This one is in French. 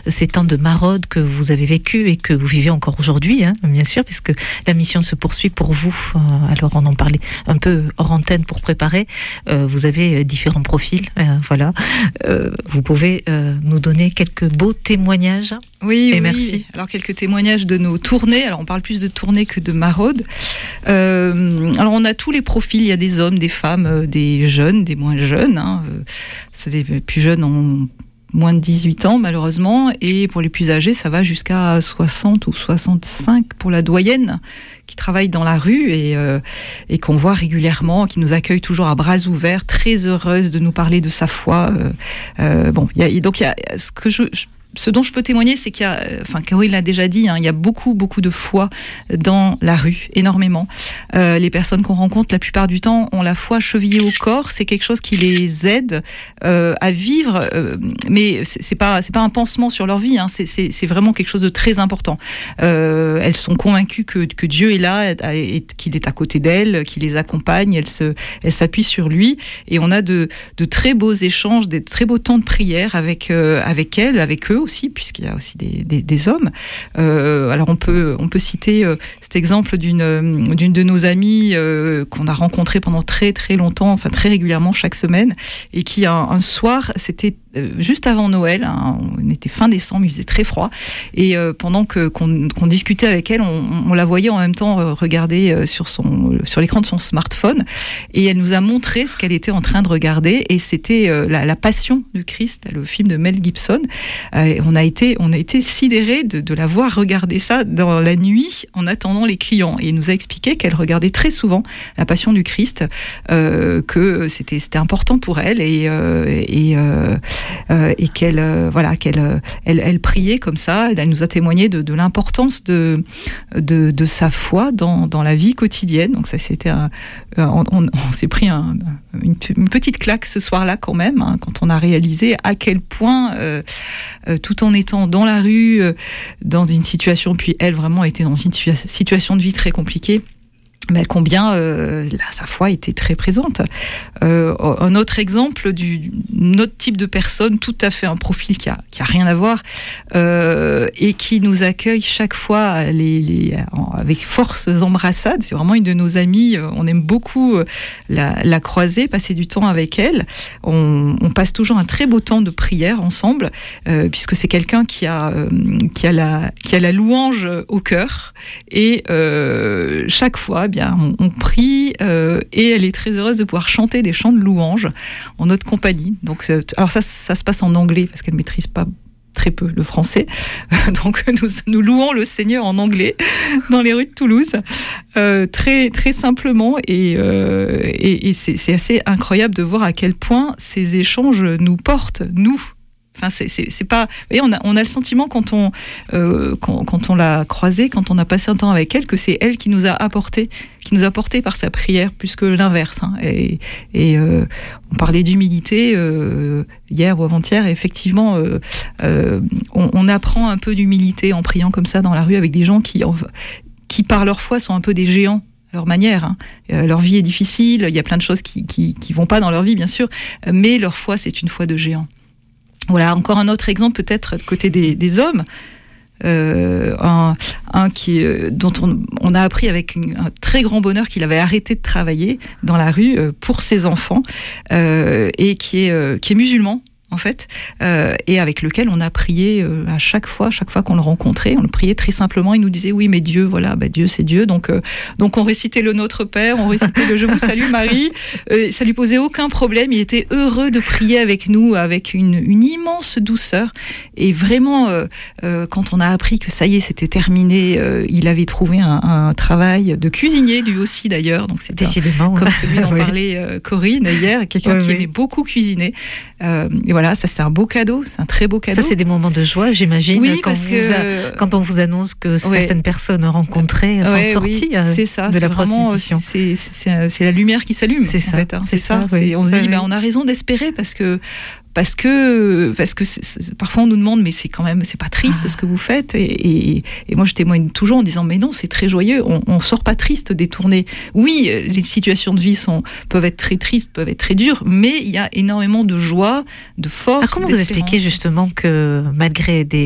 ces temps de maraude que vous avez vécu et que vous vivez encore aujourd'hui, bien sûr, puisque la mission se poursuit pour vous. Alors on en parlait un peu hors antenne pour préparer. Vous avez différents profils, voilà. Vous pouvez nous donner quelques beaux témoignages. Oui. Merci. Alors quelques témoignages de nos tournées. Alors on parle plus de tournées que de maraude. Alors on a tous les profils. Il y a des hommes, des femmes, des jeunes, des moins jeunes. C'est des plus jeunes ont moins de 18 ans malheureusement, et pour les plus âgés ça va jusqu'à 60 ou 65 pour la doyenne qui travaille dans la rue et qu'on voit régulièrement, qui nous accueille toujours à bras ouverts, très heureuse de nous parler de sa foi. Donc il y a ce dont je peux témoigner, c'est qu'il y a, Corinne l'a déjà dit, il y a beaucoup de foi dans la rue, énormément. Les personnes qu'on rencontre, la plupart du temps, ont la foi chevillée au corps. C'est quelque chose qui les aide à vivre, mais c'est pas un pansement sur leur vie. C'est vraiment quelque chose de très important. Elles sont convaincues que Dieu est là, et qu'il est à côté d'elles, qu'il les accompagne. Elles s'appuient sur lui, et on a de très beaux échanges, des très beaux temps de prière avec elles, avec eux aussi, puisqu'il y a aussi des hommes. Alors on peut citer cet exemple d'une de nos amies qu'on a rencontrée pendant très très longtemps, enfin très régulièrement chaque semaine, et qui un soir, c'était juste avant Noël, on était fin décembre, il faisait très froid, et pendant qu'on discutait avec elle, on la voyait en même temps regarder sur l'écran de son smartphone, et elle nous a montré ce qu'elle était en train de regarder, et c'était la Passion du Christ, le film de Mel Gibson. Et on a été sidérés de la voir regarder ça dans la nuit en attendant les clients, et elle nous a expliqué qu'elle regardait très souvent la Passion du Christ, que c'était important pour elle, et qu'elle priait comme ça. Elle nous a témoigné de l'importance de sa foi dans la vie quotidienne. Donc ça, c'était on s'est pris une petite claque ce soir-là quand même, quand on a réalisé à quel point tout en étant dans la rue, dans une situation, puis elle vraiment était dans une situation de vie très compliquée, mais combien sa foi était très présente. Un autre exemple d'un autre type de personne, tout à fait un profil qui a rien à voir, et qui nous accueille chaque fois avec forces embrassades. C'est vraiment une de nos amies. On aime beaucoup la croiser, passer du temps avec elle. On passe toujours un très beau temps de prière ensemble, puisque c'est quelqu'un qui a la louange au cœur, et chaque fois, on prie, et elle est très heureuse de pouvoir chanter des chants de louange en notre compagnie. Donc, alors ça se passe en anglais parce qu'elle maîtrise pas très peu le français. Donc nous louons le Seigneur en anglais dans les rues de Toulouse, très très simplement, et c'est assez incroyable de voir à quel point ces échanges nous portent, nous. Enfin, c'est pas. Vous voyez, on a le sentiment quand on l'a croisée, quand on a passé un temps avec elle, que c'est elle qui nous a apporté par sa prière, plus que l'inverse. Et on parlait d'humilité hier ou avant-hier. Et effectivement, on apprend un peu d'humilité en priant comme ça dans la rue avec des gens qui par leur foi sont un peu des géants à leur manière. Leur vie est difficile. Il y a plein de choses qui vont pas dans leur vie, bien sûr, mais leur foi, c'est une foi de géant. Voilà, encore un autre exemple peut-être côté des hommes, dont on a appris avec un très grand bonheur qu'il avait arrêté de travailler dans la rue pour ses enfants, et qui est musulman en fait, et avec lequel on a prié à chaque fois qu'on le rencontrait, on le priait très simplement. Il nous disait oui, mais Dieu, voilà, Dieu c'est Dieu, donc on récitait le Notre Père, on récitait le Je vous salue Marie, ça lui posait aucun problème. Il était heureux de prier avec nous avec une immense douceur, et vraiment quand on a appris que ça y est, c'était terminé, il avait trouvé un travail de cuisinier lui aussi d'ailleurs, donc c'était comme celui dont parlait Corinne hier, quelqu'un qui aimait beaucoup cuisiner, et voilà, ça c'est un beau cadeau, c'est un très beau cadeau. Ça c'est des moments de joie, j'imagine, oui, quand on vous annonce que certaines personnes rencontrées sont sorties c'est ça, de la prostitution. C'est la lumière qui s'allume, c'est ça, en fait, c'est ça. Oui. On se dit, on a raison d'espérer, parce que parfois on nous demande, mais c'est pas triste ce que vous faites, et moi je témoigne toujours en disant, mais non, c'est très joyeux, on sort pas triste des tournées. Oui, les situations de vie peuvent être très tristes, peuvent être très dures, mais il y a énormément de joie, de force. Comment vous expliquez justement que malgré des